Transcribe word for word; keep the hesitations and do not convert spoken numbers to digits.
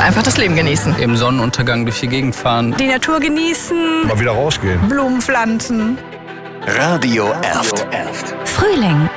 Einfach das Leben genießen. Im Sonnenuntergang durch die Gegend fahren. Die Natur genießen. Mal wieder rausgehen. Blumen pflanzen. Radio Erft. Frühling.